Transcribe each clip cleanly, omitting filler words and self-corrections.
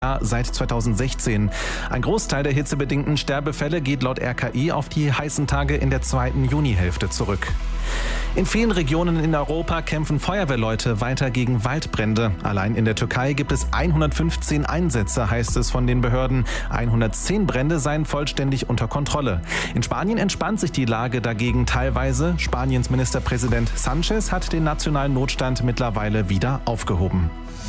seit 2016. Ein Großteil der hitzebedingten Sterbefälle geht laut RKI auf die heißen Tage in der zweiten Junihälfte zurück. In vielen Regionen in Europa kämpfen Feuerwehrleute weiter gegen Waldbrände. Allein in der Türkei gibt es 115 Einsätze, heißt es von den Behörden. 110 Brände seien vollständig unter Kontrolle. In Spanien entspannt sich die Lage dagegen teilweise. Spaniens Ministerpräsident Sánchez hat den nationalen Notstand mittlerweile wieder aufgehoben.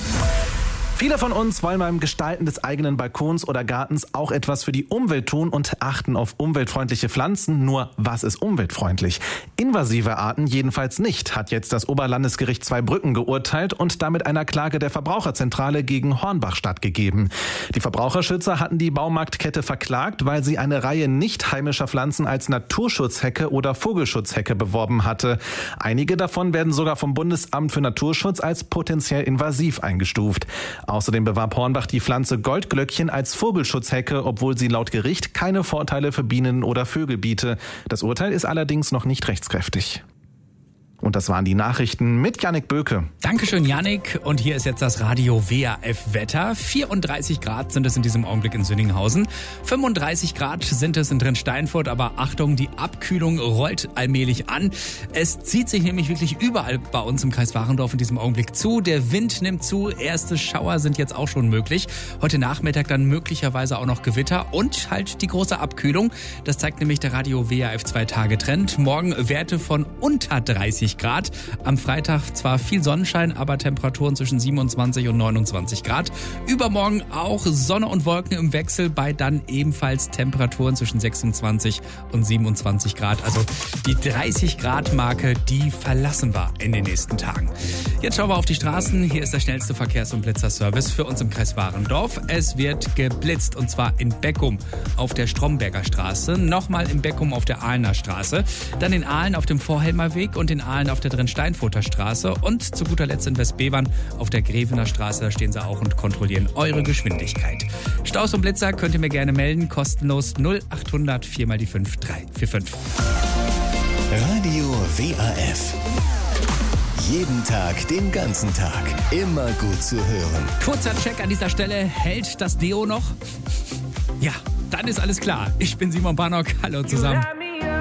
Viele von uns wollen beim Gestalten des eigenen Balkons oder Gartens auch etwas für die Umwelt tun und achten auf umweltfreundliche Pflanzen. Nur, was ist umweltfreundlich? Invasive Arten jedenfalls nicht, hat jetzt das Oberlandesgericht Zweibrücken geurteilt und damit einer Klage der Verbraucherzentrale gegen Hornbach stattgegeben. Die Verbraucherschützer hatten die Baumarktkette verklagt, weil sie eine Reihe nicht heimischer Pflanzen als Naturschutzhecke oder Vogelschutzhecke beworben hatte. Einige davon werden sogar vom Bundesamt für Naturschutz als potenziell invasiv eingestuft. Außerdem bewarb Hornbach die Pflanze Goldglöckchen als Vogelschutzhecke, obwohl sie laut Gericht keine Vorteile für Bienen oder Vögel biete. Das Urteil ist allerdings noch nicht rechtskräftig. Und das waren die Nachrichten mit Jannik Böke. Dankeschön, Jannik. Und hier ist jetzt das Radio WAF-Wetter. 34 Grad sind es in diesem Augenblick in Sünninghausen. 35 Grad sind es in Drinsteinfurt. Aber Achtung, die Abkühlung rollt allmählich an. Es zieht sich nämlich wirklich überall bei uns im Kreis Warendorf in diesem Augenblick zu. Der Wind nimmt zu. Erste Schauer sind jetzt auch schon möglich. Heute Nachmittag dann möglicherweise auch noch Gewitter und halt die große Abkühlung. Das zeigt nämlich der Radio WAF 2-Tage-Trend. Morgen Werte von unter 30 Grad. Am Freitag zwar viel Sonnenschein, aber Temperaturen zwischen 27 und 29 Grad. Übermorgen auch Sonne und Wolken im Wechsel bei dann ebenfalls Temperaturen zwischen 26 und 27 Grad. Also die 30 Grad Marke, die verlassen wir in den nächsten Tagen. Jetzt schauen wir auf die Straßen. Hier ist der schnellste Verkehrs- und Blitzerservice für uns im Kreis Warendorf. Es wird geblitzt und zwar in Beckum auf der Stromberger Straße, nochmal in Beckum auf der Ahlener Straße, dann in Ahlen auf dem Vorhelmer Weg und in Ahlen auf der Drinsteinfurter Straße und zu guter Letzt in Westbevern auf der Grevener Straße. Da stehen sie auch und kontrollieren eure Geschwindigkeit. Staus und Blitzer könnt ihr mir gerne melden. Kostenlos 0800 4 mal die 5 345. Radio WAF. Jeden Tag, den ganzen Tag. Immer gut zu hören. Kurzer Check an dieser Stelle. Hält das Deo noch? Ja, dann ist alles klar. Ich bin Simon Barnock. Hallo zusammen.